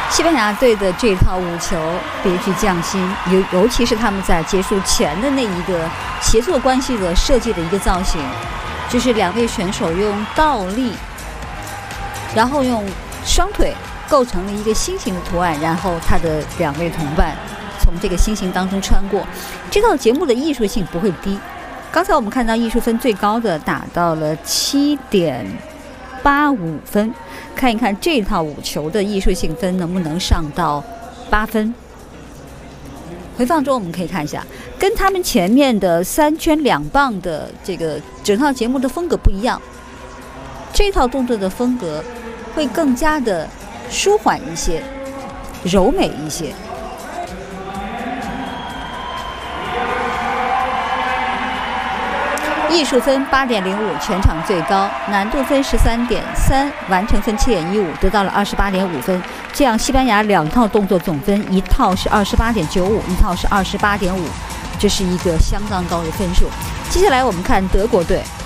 西班牙队的这套舞球别具匠心，尤其是他们在结束前的那一个协作关系的设计的一个造型，就是两位选手用倒立，然后用双腿构成了一个心形的图案，然后他的两位同伴从这个心形当中穿过。这套节目的艺术性不会低，刚才我们看到艺术分最高的达到了7.85分，看一看这套舞球的艺术性分能不能上到8分。回放中我们可以看一下，跟他们前面的3圈2棒的这个整套节目的风格不一样，这套动作的风格会更加的舒缓一些，柔美一些。艺术分8.05，全场最高，难度分13.3，完成分7.15，得到了28.5分。这样，西班牙2套动作总分，一套是28.95，一套是28.5，这是一个相当高的分数。接下来我们看德国队。